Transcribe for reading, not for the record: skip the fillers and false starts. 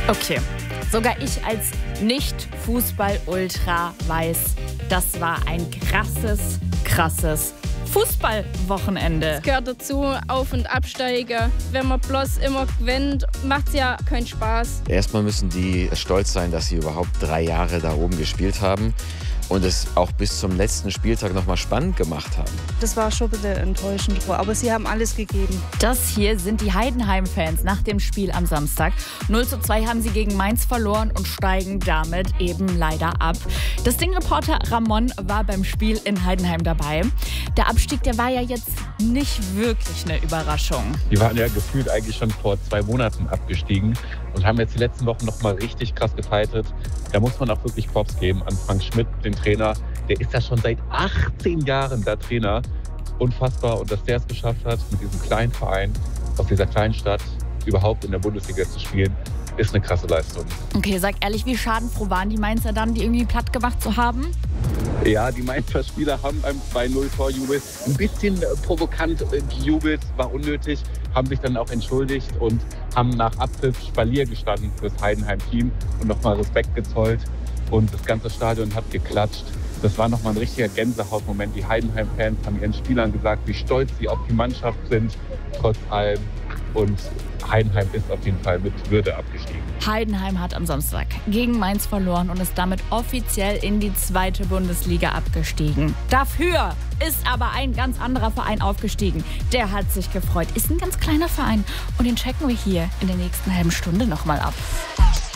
Okay, sogar ich als Nicht-Fußball-Ultra weiß, das war ein krasses Fußballwochenende. Es gehört dazu, Auf- und Absteigen. Wenn man bloß immer gewinnt, macht es ja keinen Spaß. Erstmal müssen die stolz sein, dass sie überhaupt 3 Jahre da oben gespielt haben und es auch bis zum letzten Spieltag noch mal spannend gemacht haben. Das war schon ein bisschen enttäuschend, aber sie haben alles gegeben. Das hier sind die Heidenheim-Fans nach dem Spiel am Samstag. 0:2 haben sie gegen Mainz verloren und steigen damit eben leider ab. Das Ding-Reporter Ramon war beim Spiel in Heidenheim dabei. Der Abstieg, der war ja jetzt nicht wirklich eine Überraschung. Die waren ja gefühlt eigentlich schon vor 2 Monaten abgestiegen und haben jetzt die letzten Wochen noch mal richtig krass gefightet. Da muss man auch wirklich Props geben an Frank Schmidt, den Trainer. Der ist ja schon seit 18 Jahren der Trainer. Unfassbar. Und dass der es geschafft hat, mit diesem kleinen Verein aus dieser kleinen Stadt überhaupt in der Bundesliga zu spielen, ist eine krasse Leistung. Okay, sag ehrlich, wie schadenfroh waren die Mainzer dann, die irgendwie platt gemacht zu haben? Ja, die Mainzer Spieler haben beim 2-0-Torjubel ein bisschen provokant gejubelt, war unnötig, haben sich dann auch entschuldigt und haben nach Abpfiff Spalier gestanden fürs Heidenheim-Team und nochmal Respekt gezollt. Und das ganze Stadion hat geklatscht. Das war nochmal ein richtiger Gänsehautmoment. Die Heidenheim-Fans haben ihren Spielern gesagt, wie stolz sie auf die Mannschaft sind, trotz allem. Und Heidenheim ist auf jeden Fall mit Würde abgestiegen. Heidenheim hat am Samstag gegen Mainz verloren und ist damit offiziell in die 2. Bundesliga abgestiegen. Dafür ist aber ein ganz anderer Verein aufgestiegen. Der hat sich gefreut. Ist ein ganz kleiner Verein und den checken wir hier in der nächsten halben Stunde nochmal ab.